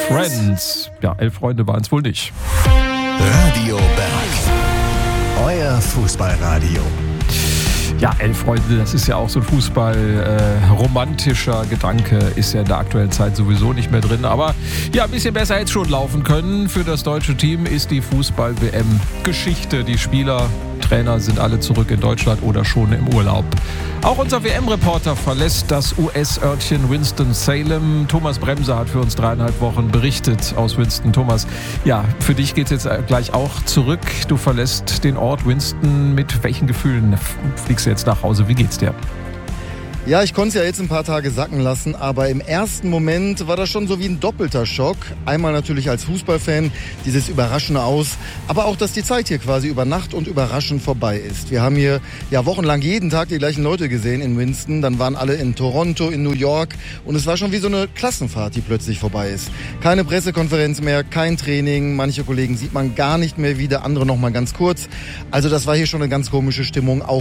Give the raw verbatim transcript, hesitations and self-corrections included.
Friends. Ja, elf Freunde waren es wohl nicht. Radio Berg. Euer Fußballradio. Ja, elf Freunde, das ist ja auch so ein Fußball-romantischer äh, Gedanke, ist ja in der aktuellen Zeit sowieso nicht mehr drin. Aber ja, ein bisschen besser hätte es schon laufen können. Für das deutsche Team ist die Fußball-W M Geschichte. Die Spieler, Trainer sind alle zurück in Deutschland oder schon im Urlaub. Auch unser W M-Reporter verlässt das U S-Örtchen Winston-Salem. Thomas Bremser hat für uns dreieinhalb Wochen berichtet aus Winston. Thomas, ja, für dich geht es jetzt gleich auch zurück. Du verlässt den Ort Winston. Mit welchen Gefühlen fliegst du jetzt nach Hause? Wie geht's dir? Ja, ich konnte es ja jetzt ein paar Tage sacken lassen, aber im ersten Moment war das schon so wie ein doppelter Schock. Einmal natürlich als Fußballfan, dieses überraschende Aus, aber auch, dass die Zeit hier quasi über Nacht und überraschend vorbei ist. Wir haben hier ja wochenlang jeden Tag die gleichen Leute gesehen in Winston, dann waren alle in Toronto, in New York und es war schon wie so eine Klassenfahrt, die plötzlich vorbei ist. Keine Pressekonferenz mehr, kein Training, manche Kollegen sieht man gar nicht mehr wieder, andere noch mal ganz kurz. Also das war hier schon eine ganz komische Stimmung, auch